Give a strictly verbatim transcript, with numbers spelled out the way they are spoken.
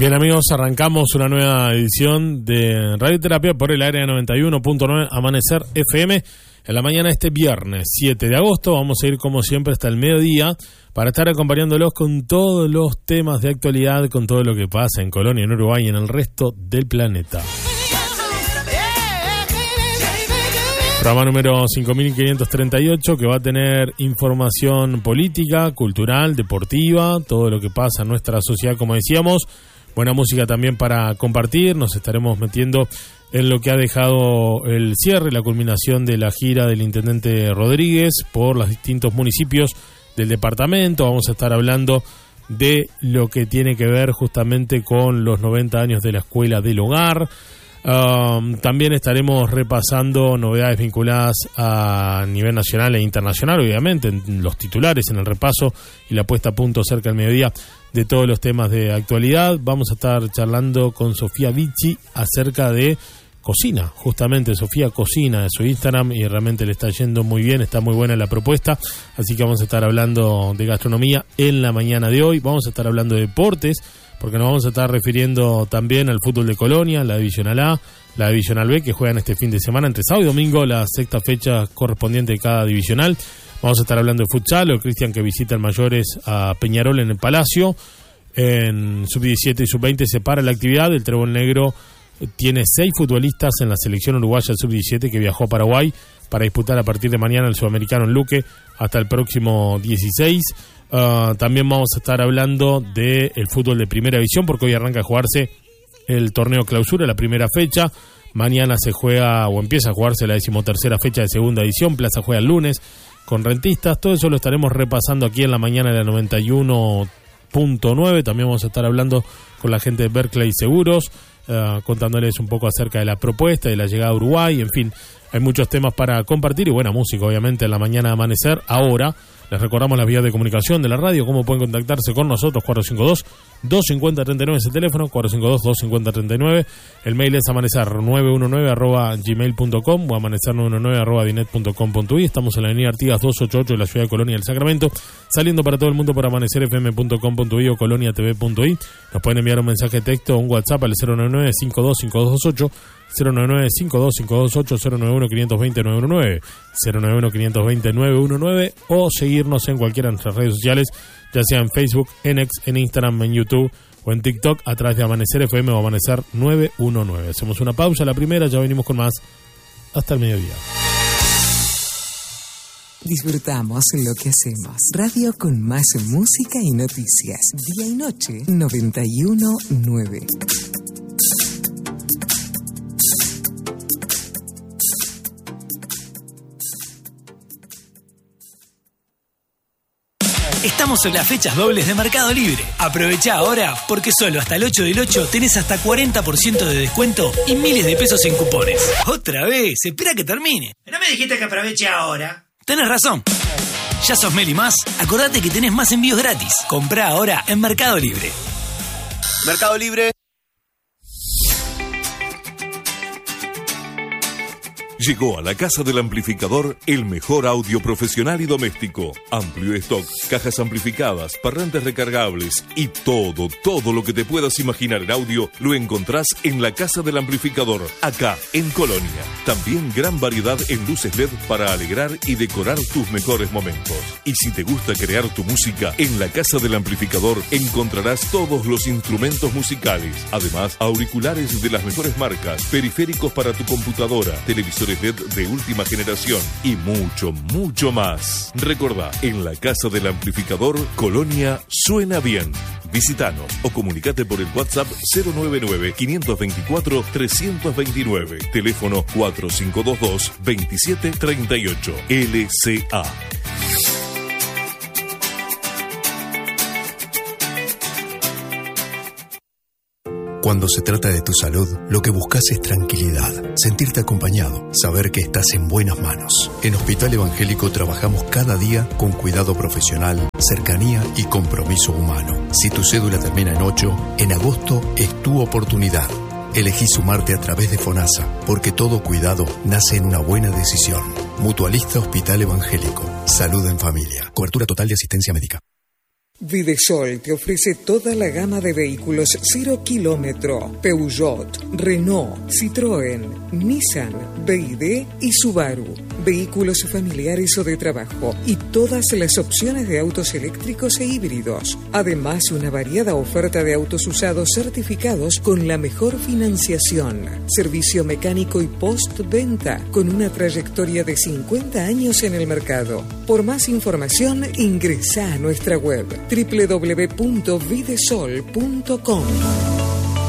Bien, amigos, arrancamos una nueva edición de Radioterapia por el área noventa y uno punto nueve Amanecer F M. En la mañana de este viernes siete de agosto vamos a ir como siempre hasta el mediodía para estar acompañándolos con todos los temas de actualidad, con todo lo que pasa en Colonia, en Uruguay y en el resto del planeta. Programa número cinco mil quinientos treinta y ocho que va a tener información política, cultural, deportiva, todo lo que pasa en nuestra sociedad, como decíamos. Buena música también para compartir. Nos estaremos metiendo en lo que ha dejado el cierre, la culminación de la gira del intendente Rodríguez por los distintos municipios del departamento. Vamos a estar hablando de lo que tiene que ver justamente con los noventa años de la Escuela del Hogar. Um, también estaremos repasando novedades vinculadas a nivel nacional e internacional, obviamente, en los titulares, en el repaso y la puesta a punto cerca del mediodía de todos los temas de actualidad. Vamos a estar charlando con Sofía Vicci acerca de cocina, justamente Sofía cocina de su Instagram y realmente le está yendo muy bien, está muy buena la propuesta, así que vamos a estar hablando de gastronomía en la mañana de hoy. Vamos a estar hablando de deportes, porque nos vamos a estar refiriendo también al fútbol de Colonia, la Divisional A, la Divisional B, que juegan este fin de semana, entre sábado y domingo, la sexta fecha correspondiente de cada divisional. Vamos a estar hablando de futsal, o Cristian que visita el Mayores a Peñarol en el Palacio. En sub diecisiete y sub veinte se para la actividad. El Trébol Negro tiene seis futbolistas en la selección uruguaya sub diecisiete que viajó a Paraguay para disputar a partir de mañana el Sudamericano en Luque hasta el próximo dieciséis. Uh, también vamos a estar hablando del fútbol de primera división, porque hoy arranca a jugarse el torneo clausura, la primera fecha. Mañana se juega o empieza a jugarse la decimotercera fecha de segunda edición. Plaza juega el lunes con Rentistas. Todo eso lo estaremos repasando aquí en la mañana de la noventa y uno punto nueve. También vamos a estar hablando con la gente de Berkeley Seguros, uh, contándoles un poco acerca de la propuesta, de la llegada a Uruguay. En fin, hay muchos temas para compartir y buena música, obviamente, en la mañana de Amanecer. Ahora les recordamos las vías de comunicación de la radio, cómo pueden contactarse con nosotros. Cuatro cinco dos, dos cinco cero, tres nueve es el teléfono, cuatro cinco dos, dos cinco cero, tres nueve. El mail es amanecer nueve uno nueve arroba gmail punto com o amanecer nueve uno nueve arroba dinet punto com punto i. Estamos en la avenida Artigas doscientos ochenta y ocho de la ciudad de Colonia del Sacramento, saliendo para todo el mundo por amanecer f m punto com punto i o colonia t v punto i. Nos pueden enviar un mensaje de texto o un WhatsApp al cero nueve nueve, cinco dos cinco dos dos ocho, cero nueve nueve, cinco dos cinco dos ocho, cero nueve uno, quinientos veinte, nueve uno nueve, cero nueve uno, quinientos veinte, nueve uno nueve, o seguirnos en cualquiera de nuestras redes sociales, ya sea en Facebook, en X, en Instagram, en YouTube o en TikTok, a través de Amanecer F M o Amanecer nueve uno nueve. Hacemos una pausa, la primera, ya venimos con más hasta el mediodía. Disfrutamos lo que hacemos. Radio con más música y noticias. Día y noche, noventa y uno punto nueve. Estamos en las fechas dobles de Mercado Libre. Aprovecha ahora porque solo hasta el ocho del ocho tenés hasta cuarenta por ciento de descuento y miles de pesos en cupones. Otra vez, espera que termine. ¿No me dijiste que aproveche ahora? Tenés razón. Ya sos Meli Más, acordate que tenés más envíos gratis. Comprá ahora en Mercado Libre. Mercado Libre. Llegó a la Casa del Amplificador el mejor audio profesional y doméstico. Amplio stock, cajas amplificadas, parlantes recargables y todo, todo lo que te puedas imaginar en audio lo encontrás en la Casa del Amplificador, acá en Colonia. También gran variedad en luces L E D para alegrar y decorar tus mejores momentos. Y si te gusta crear tu música, en la Casa del Amplificador encontrarás todos los instrumentos musicales. Además, auriculares de las mejores marcas, periféricos para tu computadora, televisores L E D de última generación y mucho, mucho más. Recordá, en la Casa del Amplificador, Colonia suena bien. Visítanos o comunicate por el WhatsApp cero nueve nueve, quinientos veinticuatro, trescientos veintinueve. Teléfono cuatro cinco dos dos, veintisiete treinta y ocho. L C A. Cuando se trata de tu salud, lo que buscas es tranquilidad, sentirte acompañado, saber que estás en buenas manos. En Hospital Evangélico trabajamos cada día con cuidado profesional, cercanía y compromiso humano. Si tu cédula termina en ocho, en agosto es tu oportunidad. Elegí sumarte a través de FONASA, porque todo cuidado nace en una buena decisión. Mutualista Hospital Evangélico. Salud en familia. Cobertura total de asistencia médica. Videsol te ofrece toda la gama de vehículos cero kilómetro, Peugeot, Renault, Citroën, Nissan, B Y D y Subaru, vehículos familiares o de trabajo y todas las opciones de autos eléctricos e híbridos. Además, una variada oferta de autos usados certificados con la mejor financiación, servicio mecánico y postventa con una trayectoria de cincuenta años en el mercado. Por más información, ingresa a nuestra web doble u doble u doble u punto videsol punto com.